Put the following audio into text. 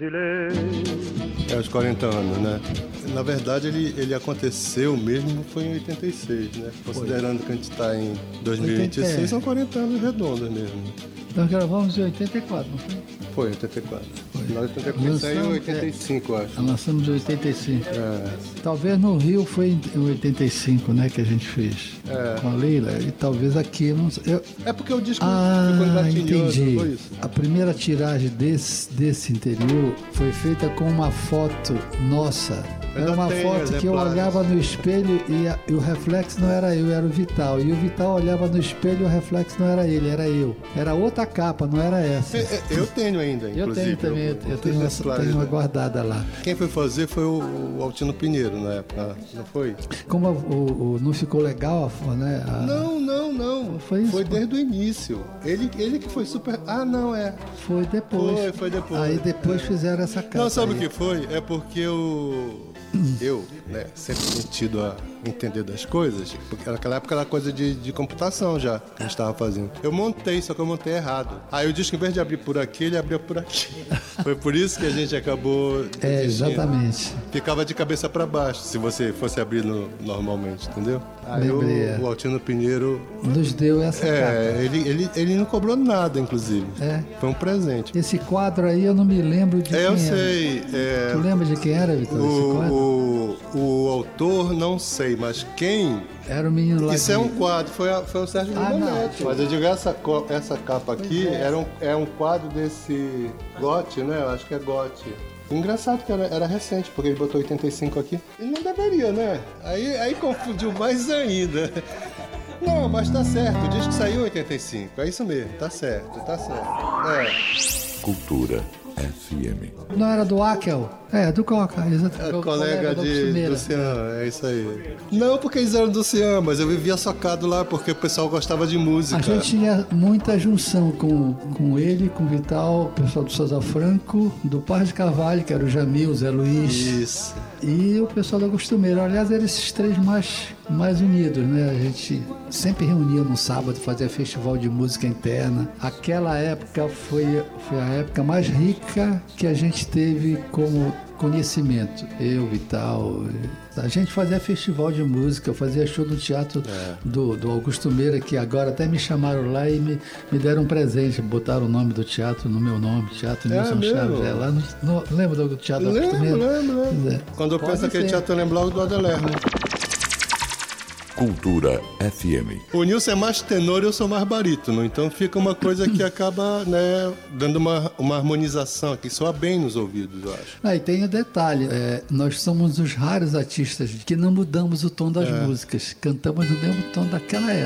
brasileiro. É os 40 anos, né? Na verdade, ele aconteceu mesmo foi em 86, né? Considerando que a gente está em 2026, são 40 anos redondos mesmo. Nós gravamos em 84, não foi? Foi, 84. Nós 84 saiu em 85, acho. Nós lançamos em 85. É. Talvez no Rio foi em 85, né, que a gente fez. Com a Leila. E talvez aqui, não sei. É porque o disco ficou engatilhoso, entendi. foi isso? A primeira tiragem desse interior foi feita com uma foto nossa. Era uma foto que eu olhava no espelho e o reflexo não era eu, era o Vital. E o Vital olhava no espelho e o reflexo não era ele, era eu. Era outra capa, não era essa. Eu tenho ainda, inclusive. Eu tenho também, eu tenho uma guardada lá. Quem foi fazer foi o Altino Pinheiro na época, não foi? Como não ficou legal, né? Não. Foi isso? Foi desde o início. Ele que foi super... Ah, não, é. Foi depois. Foi depois. Aí depois fizeram essa capa. Não, sabe o que foi? É porque eu, né, sempre tinha tido a entender das coisas, porque naquela época era coisa de computação já, que a gente estava fazendo. Eu montei, só que eu montei errado. Aí o disco, em vez de abrir por aqui, ele abria por aqui. Foi por isso que a gente acabou... exatamente. Ficava de cabeça para baixo, se você fosse abrir normalmente, entendeu? Aí o Altino Pinheiro... nos deu essa capa. Ele não cobrou nada, inclusive. Foi um presente. Esse quadro aí eu não me lembro de quem eu era. sei. Tu lembra de quem era, Vitor, esse quadro? O autor, não sei, mas quem... Era o menino lá. Isso é um quadro, foi o Sérgio Neto. Mas eu digo, essa capa aqui é um quadro desse Gotti, né? Eu acho que é Gotti. Engraçado que era recente, porque ele botou 85 aqui. E não deveria, né? Aí confundiu mais ainda. Não, mas tá certo, o disco saiu em 85. É isso mesmo, tá certo. Cultura FM. Não era do Akel? Do Coca, exatamente. É colega do Cian, é isso aí. Não porque eles eram do Cian, mas eu vivia socado lá porque o pessoal gostava de música. A gente tinha muita junção com ele, com o Vital, o pessoal do Souza Franco, do Par de Carvalho, que era o Jamil, o Zé Luiz. Isso. E o pessoal da Costumeira. Aliás, eram esses três mais unidos, né? A gente sempre reunia no sábado, fazia festival de música interna. Aquela época foi a época mais rica que a gente teve como conhecimento. Eu, Vital, a gente fazia festival de música, fazia show no teatro do Augusto Meira, que agora até me chamaram lá e me deram um presente, botaram o nome do teatro no meu nome, Teatro Nilson Chaves. Lá lembra do teatro do Augusto Meira? Lembro. Quando eu penso naquele teatro, eu lembro logo do Adelerno. Cultura FM. O Nilson é mais tenor e eu sou mais barítono, então fica uma coisa que acaba, né, dando uma harmonização que soa bem nos ouvidos, eu acho. E tem o detalhe, nós somos os raros artistas que não mudamos o tom das músicas, cantamos no mesmo tom daquela época.